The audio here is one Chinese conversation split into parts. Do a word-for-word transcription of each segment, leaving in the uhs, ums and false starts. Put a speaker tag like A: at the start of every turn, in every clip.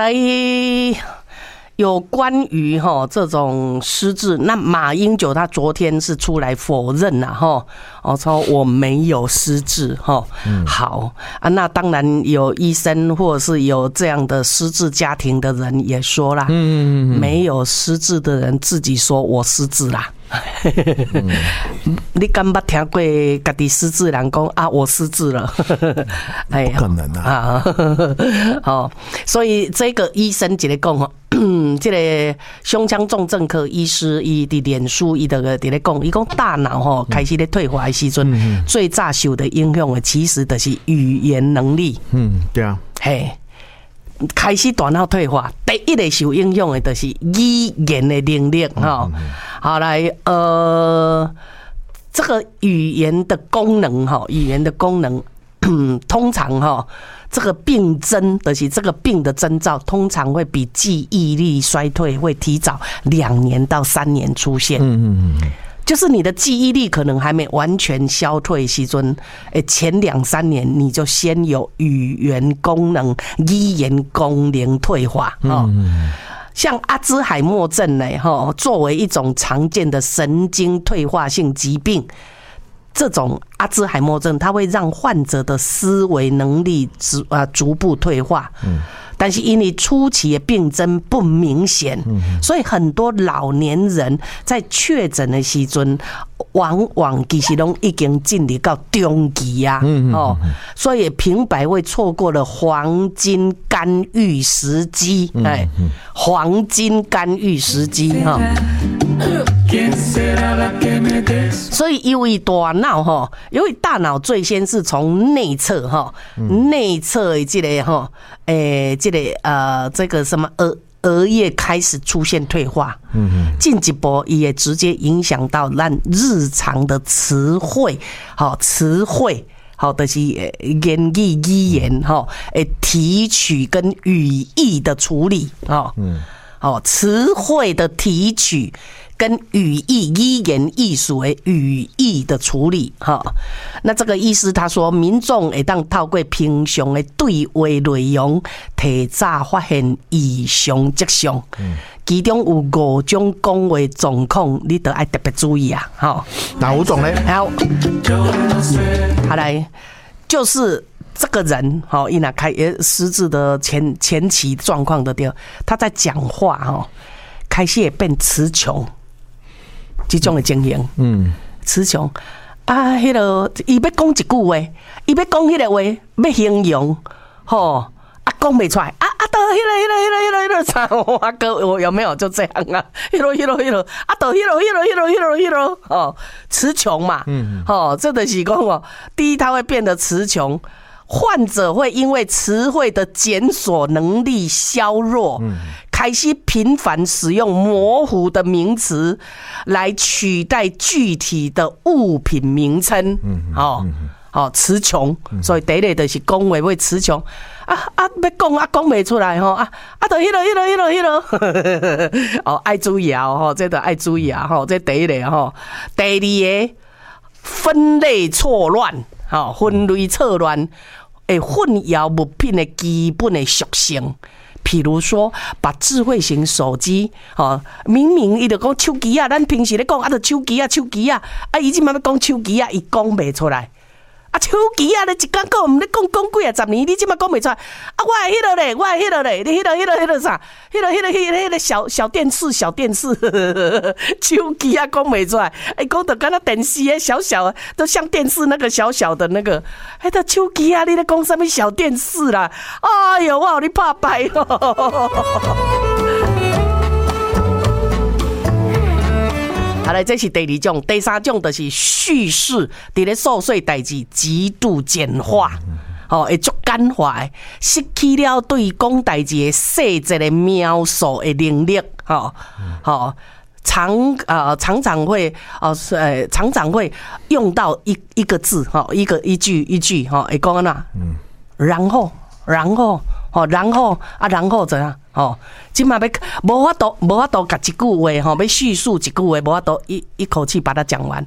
A: 哎，有关于哈这种失智，那马英九他昨天是出来否认了哈，哦说我没有失智哈。好啊，那当然有医生或者是有这样的失智家庭的人也说啦，嗯，没有失智的人自己说我失智啦。你敢捌听过家己失智人讲啊？我失智了，
B: 哎，不可能啊！
A: 哦，所以这个医生一个讲吼，这个胸腔重症科医师伊伫脸书伊的伫咧讲，伊讲大脑吼开始咧退化的时阵，嗯、最早受的影响的其实就是语言能力。
B: 嗯，对啊，
A: 嘿。开始大脑退化，第一个受影响的就是语言的能力哈。好来，呃，这个语言的功能哈，语言的功能，通常哈，这个病征就是这个病的征兆，通常会比记忆力衰退会提早两年到三年出现。嗯嗯嗯。就是你的记忆力可能还没完全消退时阵，诶，前两三年你就先有语言功能、语言功能退化哈。像阿兹海默症呢，哈，作为一种常见的神经退化性疾病，这种阿兹海默症它会让患者的思维能力逐啊逐步退化。嗯。但是因为初期的病征不明显，所以很多老年人在确诊的时阵，往往其实都已经进入到中期啊，哦，所以平白会错过了黄金干预时机，哎，黄金干预时机哈。所以因为大脑哈，因为大脑最先是从内侧哈，内侧的这个哈，诶，这个呃，这个什么额额叶开始出现退化，进一步也直接影响到咱日常的词汇，好词汇。好的是言语语言哈，诶提取跟语义的处理哈，好词汇的提取跟语义语言艺术的语义的处理哈。那这个意思他说，民众会当透过平常的对话内容，提早发现异常迹象。其中有五种讲话状况，你都要特别注意啊！哈，
B: 哪五种呢？
A: 好，好来，就是这个人哈，一拿开失智的前前期状况的掉，他在讲话哈，开始也变词穷，这种的情形，嗯，词穷啊，迄个伊要讲一句话，伊要讲迄个话，要形容，吼。啊，讲不出来啊啊！到迄个、迄个、迄个、迄个、迄个啥？我哥，我有没有就这样啊？迄个、迄个、迄个啊！到迄个、迄个、迄个、迄个、迄个哦，词穷嘛，嗯，哦，这的是讲哦，第一，他会变得词穷，患者会因为词汇的检索能力削弱，嗯，开始频繁使用模糊的名词来取代具体的物品名称，嗯，哦。哦，词穷，所以第一个就是讲话会词穷啊啊，要讲啊讲不出来吼啊啊，就迄个迄个迄个迄个哦，爱注意啊吼，这个爱注意啊吼，这第一个吼，第二个分类错乱，吼，分类错乱会混淆物品的基本的属性。譬如说，把智慧型手机，哦，明明伊就讲手机啊，咱平时咧讲啊，就手机啊，手机啊，啊，伊即摆要讲手机啊，伊讲袂出来。啊，手机啊！你一讲讲，毋咧讲讲几啊十年，你即马讲袂出来。啊，我的迄个咧，我的迄个咧，你迄个、迄个、迄个啥？迄个、迄个、迄个、迄个小小电视、小电视，手机啊，讲袂出来。哎，讲到敢若电视诶，小小的，都像电视那个小小的那个，迄个手机啊，你咧讲啥物小电视啦？哎哟，我互你拍败哦！好来，这是第二种，第三种就是叙事，伫咧琐碎代志极度简化，哦，会足简化的，失去了对讲代志的细节的描述的能力，吼，吼，常呃常常会哦，呃常常会用到一一个字，哈，一个一句一句，哈，会讲安那，嗯，然后，然后。哦，然后啊，然后怎样？哦，即马要无法度，无法度甲一句话吼，要叙述一句话，无法度一一口气把它讲完。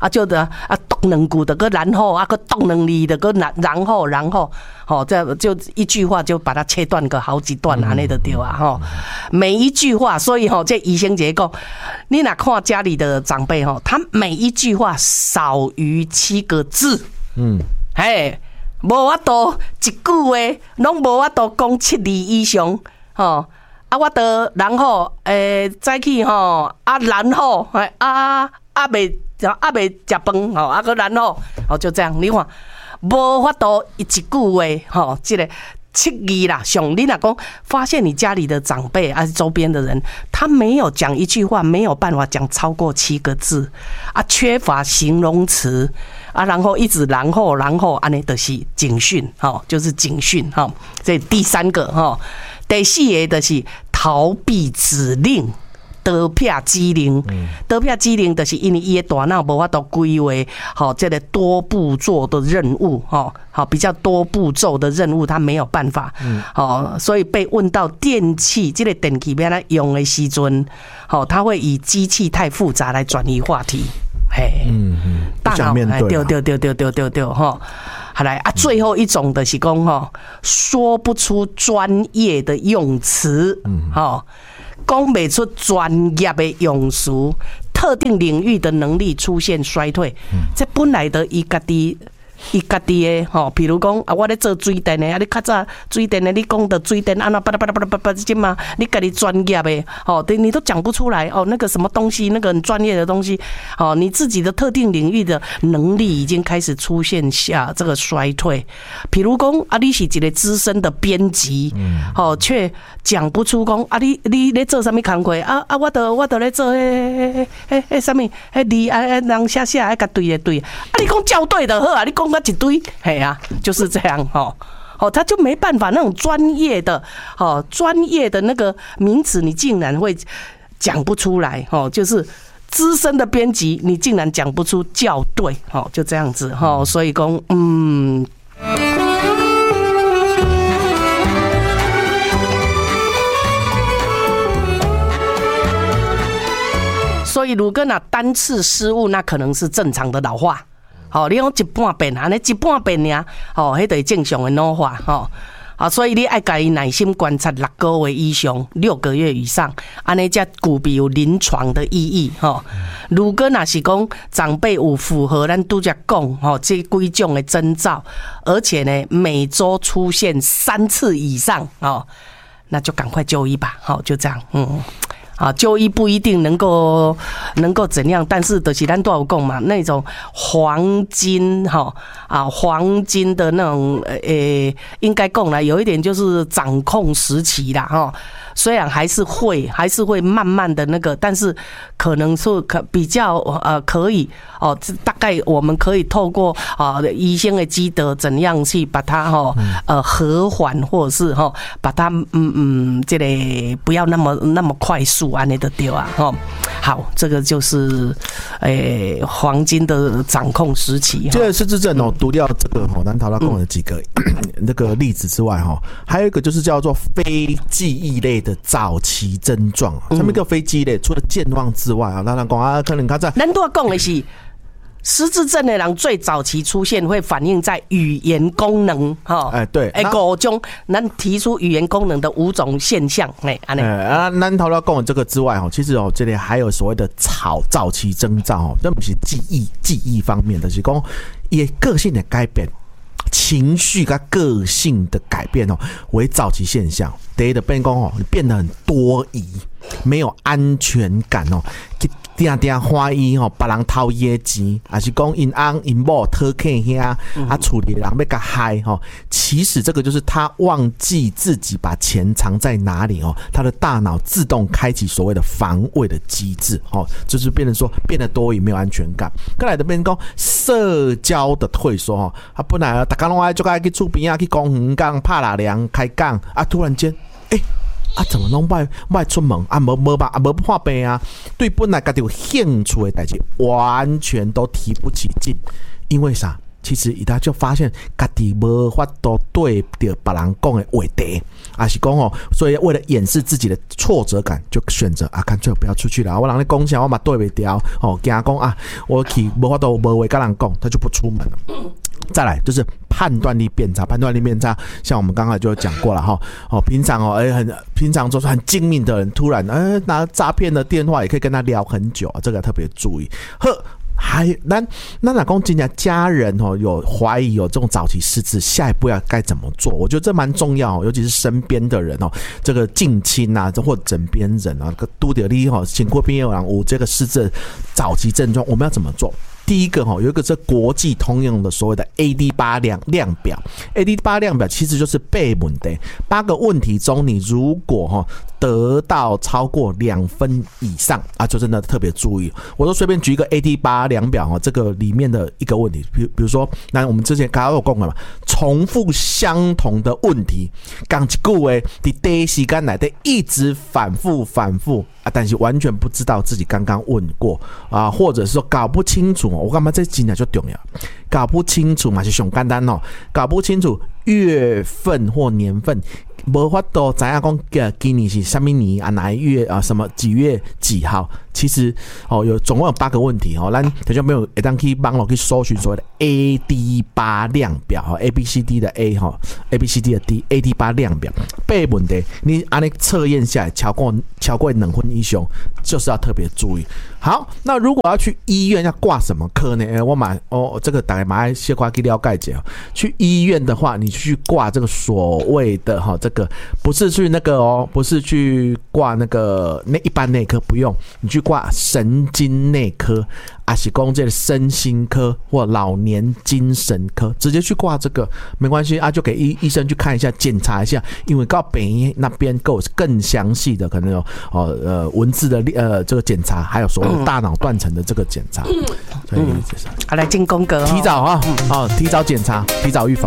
A: 啊就的啊动两句的个然后啊个动两字的个然然后然后，好，这就一句话就把它切断个好几段安尼就对啊哈。每一句话，所以哈这医生姐讲，你哪看家里的长辈哈，他每一句话少于七个字，嗯，嘿。无法度一句话，拢无法度讲七字以上，吼啊！我得然后诶，早起吼啊，然后哎啊啊未啊未食饭吼，啊个然后哦就这样，你看无法度一句话吼，这个七字啦，像你若讲发现你家里的长辈啊，周边的人，他没有讲一句话，没有办法讲超过七个字啊，缺乏形容词。啊，然后一直然后然后安尼就是警讯，哈，就是警讯，哈。这第三个哈，第四个就是逃避指令，得撇机灵，得撇机灵就是因为伊的大脑无法度规划，好，这个多步骤的任务，哈，好，比较多步骤的任务，他没有办法，好，所以被问到电器，这个电器要来用的时阵，好，他会以机器太复杂来转移话题。嘿，嗯嗯，大脑哎，对对对对对对对哈，好来啊，最后一种的是讲哈，说不出专业的用词，嗯，哈，讲不出专业的用词，特定领域的能力出现衰退，这本来的伊家己。伊家己的吼，比如讲啊，我咧做水电的啊，你较早水电的，你讲的水电安那巴拉巴拉巴拉巴拉这嘛，你家己专业的吼，对，你都讲不出来哦。那个什么东西，那个很专业的东西，哦，你自己的特定领域的能力已经开始出现下这个衰退。比如讲啊，你是一个资深的编辑，哦，却讲不出讲啊，你你咧做什么工作啊啊，我都我都咧做迄迄迄迄什么迄字啊，人写写爱甲对的对，啊，你讲校对就好啊，你讲。一堆，嘿啊，就是这样哈，哦，他就没办法那种专业的，哦，专业的那个名词，你竟然会讲不出来，哦，就是资深的编辑，你竟然讲不出校对，哦，就这样子，哦，所以讲，嗯。所以，如果那单次失误，那可能是正常的老化。好，你讲一半遍，安尼一半遍尔，哦，迄就是正常的老化，吼，啊，所以你爱家己耐心观察六个月以上，六个月以上，安尼才具备有临床的意义，吼。如果若是讲长辈有符合咱拄则讲，吼，这几种的征兆，而且呢每周出现三次以上，哦，那就赶快就医吧，好，就这样，嗯。啊，就医不一定能够能够怎样，但是就是咱都有讲嘛，那种黄金哈啊，黄金的那种呃、欸，应该讲啦，有一点就是掌控时期啦哈。虽然还是会还是会慢慢的那个，但是可能是可比较呃可以哦，大概我们可以透过啊医生的积德怎样去把它哈呃和缓，或者是哈把它嗯嗯这里不要那么那么快速安尼的丢啊哈。好，这个就是诶、欸、黄金的掌控时期。
B: 这个失智症哦，除掉这个哈咱头先讲的几个那个例子之外哈，还有一个就是叫做非记忆类的早期症状。什么叫非记忆类？除了健忘之外啊，咱讲啊，可能较早
A: 咱都讲的是。失智症的人最早期出现会反映在语言功能，哈，哎对，哎五种，咱提出语言功能的五种现象，哎，安尼。
B: 啊，咱头先讲的这个之外，哈，其实哦，这里还有所谓的早早期征兆，哦，这不是记忆记忆方面的，是讲也个性的改变。情绪跟个性的改变哦，为早期现象。第一的变讲哦，你变得很多疑，没有安全感哦，定定怀疑哦，别人偷伊的钱，还是讲因翁因某讨客遐啊，处理人要甲害吼。其实这个就是他忘记自己把钱藏在哪里哦，他的大脑自动开启所谓的防卫的机制哦，就是变成说变得多疑，没有安全感。再来的变讲社交的退缩哦，他本来大家拢爱就爱去厝边啊，去公园讲拍拉梁开讲啊，突然间哎。欸啊，怎么拢卖卖出门啊？无无吧啊，无破病啊！对本来家己有兴趣的代志，完全都提不起劲，因为啥？ 其实伊他就发现家己无法度对着别人讲的话题，还是讲哦，所以为了掩饰自己的挫折感，就选择啊，干脆不要出去了。我人咧讲啥，我嘛对不掉哦，惊讲啊，我去无法度无话跟人讲，他就不出门了。再来就是判断力变差，判断力变差，像我们刚才就讲过了哈。哦，平常哦，哎、欸，很平常就是很精明的人，突然呃拿诈骗的电话也可以跟他聊很久，这个特别注意。呵。还咱咱老公今家家人哦有怀疑有这种早期失智，下一步要该怎么做？我觉得这蛮重要、哦，尤其是身边的人哦，这个近亲啊，或枕边人啊，都得力哦，情况边有人有这个失智早期症状，我们要怎么做？第一个有一个是国际通用的所谓的 A D 八 量量表 ，A D 八 量表其实就是八问题，八个问题中你如果得到超过两分以上啊，就真的特别注意。我都随便举一个 A D 八 量表这个里面的一个问题，比比如说，那我们之前刚刚有讲了嘛，重复相同的问题，讲一句话，在短时间内底一直反复反复啊，但是完全不知道自己刚刚问过啊，或者是说搞不清楚。我干嘛这真的就重要？搞不清楚嘛是上简单哦，搞不清楚月份或年份，无法度知影讲今年是什么年啊，哪一月啊，什么几月几号？其实哦，有总共有八个问题哦，咱听众朋友会当去网络去搜寻所谓的 A D 八 量表 ，A B C D 的 A 哈 ，A B C D 的 D，A D 八 量表，八个问题你按你测验下来，超过超过两分以上，就是要特别注意。好，那如果要去医院要挂什么科呢？欸、我买哦，这个大概买些块去了解一下。去医院的话，你去挂这个所谓的哈，这个不是去那个哦，不是去挂那个那一般内科，不用，你去挂神经内科，还是讲这个身心科或老年精神科，直接去挂这个没关系啊，就给医医生去看一下，检查一下，因为到北医那边更更详细的可能有哦呃文字的呃这个检查，还有所谓的大脑断层的这个检查，嗯、所以
A: 好来进宫格，
B: 提早啊，哦，提早检查，提早预防。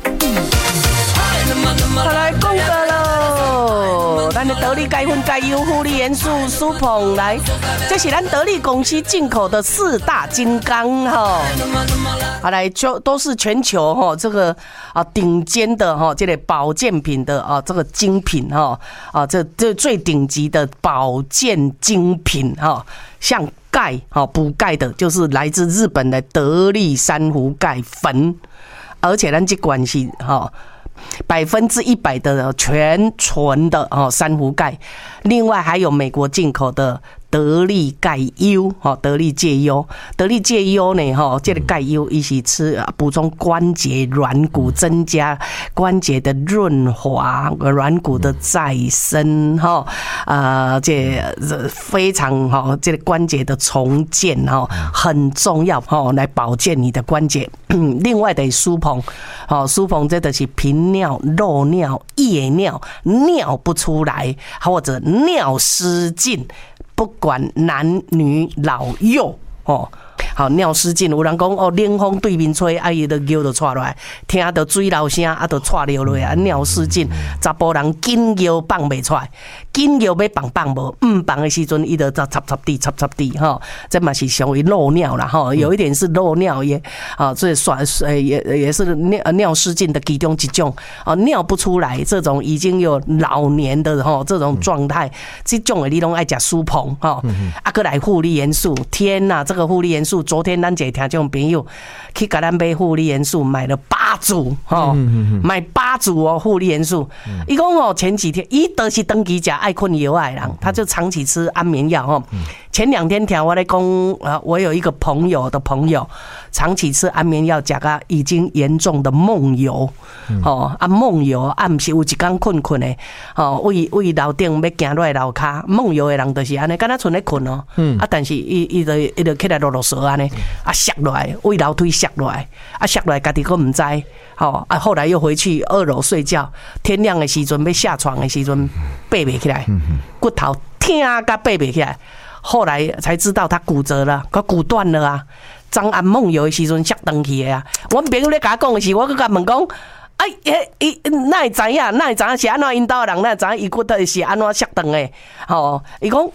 A: 好来宫格喽，咱的得力钙粉钙优护理元素苏捧来，这是咱得力公司进口的四大金刚哈。好来，就都是全球哈这个啊顶尖的哈这类保健品的啊这个精品哈啊这这最顶级的保健精品哈，像钙哈补钙的就是来自日本的得力珊瑚钙粉，而且咱这款是哈。百分之一百的全纯的哦珊瑚钙，另外还有美国进口的得力钙优哦，得力介优，得力介优呢哈，这个钙优一起吃补充关节软骨，增加关节的润滑，软骨的再生哈，呃，这非常哈，这个关节的重建哈很重要哈，来保健你的关节。另外的舒膨，好舒膨这的是频尿、漏尿、夜尿、尿不出来，或者尿失禁。不管男女老幼哦，好尿失禁，有人讲哦，冷风对面吹，啊伊就尿就窜落来，听到水流声，啊就窜流落来，尿失禁，查甫人紧尿放袂出来，紧尿要放放无，唔放的时阵，伊就插插插地插插地哈，这嘛是属于漏尿啦哈，有一点是漏尿也啊，所以算也也是尿尿失禁的其中一种啊，尿不出来这种已经有老年的哈这种状态，这种的你拢爱食舒膨哈，啊搁来护理元素，天哪，这个护理元素。昨天咱一个听众朋友去给咱买护理元素，买了八组哦，买八组哦护理元素。伊讲哦，前几天伊都是长期吃爱困药的人，他就长期吃安眠药哦。前两天听我来讲，呃，我有一个朋友的朋友，长期吃安眠药，吃到已经严重的梦游，哦啊梦游啊，唔是有一天困困的，哦，为为楼顶要行落来楼骹，梦游的人就是安尼，敢若剩咧困哦，啊，但是伊伊就伊就起来落落索安尼，啊摔落来，为楼梯摔落来，啊摔落来，家己佫唔知，哦啊后来又回去二楼睡觉，天亮的时阵要下床的时阵，爬袂起来，骨头疼甲爬袂起来。后来才知道他骨折了，他骨断了啊！张安梦游的时阵摔断去的啊！我朋友咧甲我讲的时，我佮佮问讲，哎，伊哪会知影？哪会知影是安怎因兜的人？哪会知影伊骨头是安怎摔断的？吼、哦，伊讲这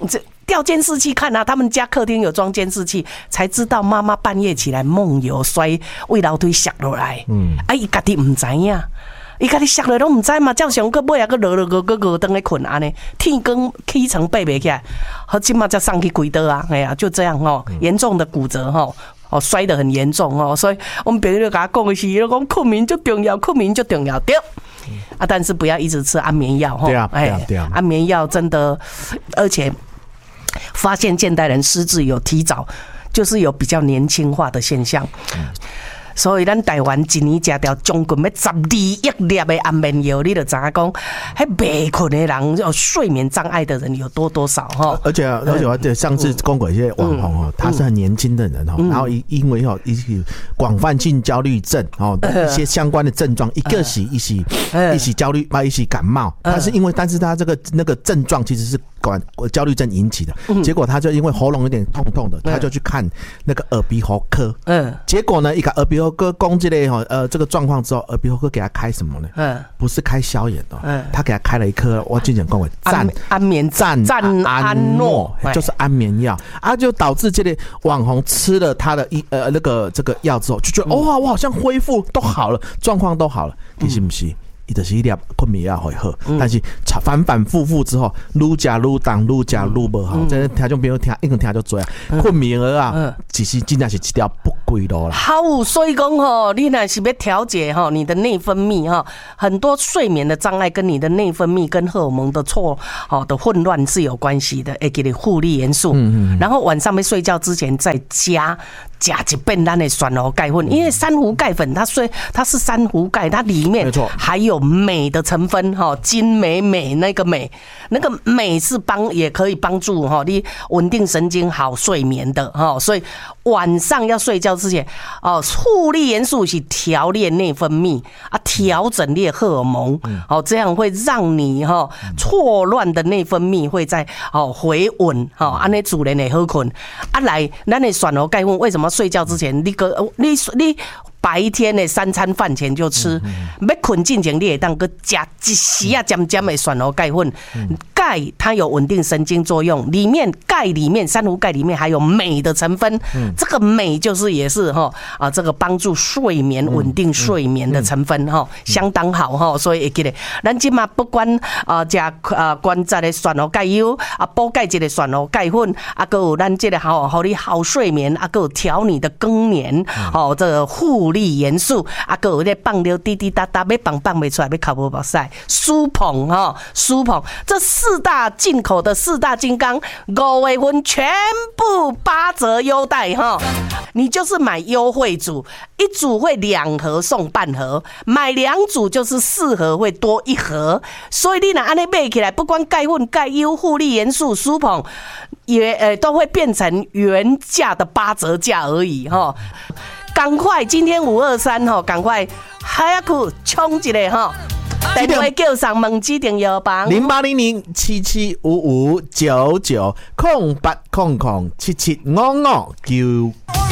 A: 调监视器看啊，他们家客厅有装监视器，才知道妈妈半夜起来梦游摔，为楼梯摔落来。嗯，啊，伊家己唔知影。伊家己摔落拢唔知嘛，照常个尾啊个落落个个个当咧困安尼，天光起床爬袂起来，好今嘛才上去几刀啊，哎呀，就这样哦，严重的骨折哈，哦摔得很严重哦，所以我们朋友就甲我讲的是，讲困眠最重要，困眠最重要，对。啊，但是不要一直吃安眠药哈，
B: 对啊，对啊，对啊，
A: 安眠药真的，而且发现现代人失智有提早，就是有比较年轻化的现象。嗯，所以咱台湾一年食掉将近要十二亿粒的安眠药，你就知影讲，迄未困的人，有睡眠障碍的人有多多少哈？
B: 而且而且我上次讲过一些网红哦，他是很年轻的人哦，然后因为哦一些广泛性焦虑症哦一些相关的症状，一个是一起一起焦虑，嘛一起感冒，他是因为但是他这个那个症状其实是管焦虑症引起的，结果他就因为喉咙有点痛痛的，他就去看那个耳鼻喉科，嗯，结果呢一个耳鼻喉科攻击类哈呃这个状况之后，耳鼻喉科给他开什么呢？嗯，不是开消炎的，嗯，他给他开了一颗我之前讲过赞
A: 安眠
B: 赞安诺，就是安眠药啊，就导致这类网红吃了他的一呃那个这个药之后，就觉得哇、哦、我好像恢复都好了，状况都好了，其实不是。伊就是一粒困眠药会好，但是反反复复之后，愈食愈重，愈食愈不好。这听众朋友听，一定听就多啊。困眠药啊，其实真的是一条不归路啦。
A: 好，所以讲吼，你若是要调节吼你的内分泌哈，很多睡眠的障碍跟你的内分泌跟荷尔蒙的错好的混乱是有关系的。会给你护理元素，嗯嗯，然后晚上要睡觉之前再加。加一遍咱的酸脯钙粉，因为珊瑚钙粉它虽它是珊瑚钙，它里面还有镁的成分哈，金镁镁那个镁，那个镁是帮也可以帮助哈你稳定神经好睡眠的哈，所以晚上要睡觉之前哦，护理元素是调练内分泌啊，调整你的荷尔蒙，哦，这样会让你哈错乱的内分泌会在哦回稳哈，安尼自然会好困。啊来，咱的酸脯钙粉为什么？睡觉之前，你个你你白天的三餐饭前就吃，要困进前你会当个加一时啊尖尖的酸脯钙粉，钙它有稳定神经作用，里面钙里面珊瑚钙里面还有镁的成分，这个镁就是也是哈啊这个帮助睡眠稳定睡眠的成分哈，相当好哈，所以会记得，咱今嘛不管啊食啊关节的酸脯钙油啊补钙质的酸脯钙粉，啊还有咱这个好好你好睡眠，啊还有调你的更年，哦这个护力元素，啊还有咧放流滴滴答答，要放放不出来，要靠无目屎，舒捧哈舒捧，这四大进口的四大金刚，五月份全部八折优待哈，你就是买优惠组，一组会两盒送半盒，买两组就是四盒会多一盒，所以你若安尼买起来，不管钙粉、钙优、护力元素、舒捧，也呃都会变成原价的八折价而已哈。赶快，今天五二三哈，赶快还要去冲一个哈！电话叫上问指定药房
B: 零八零零七七五五九九空八空空七七五五九。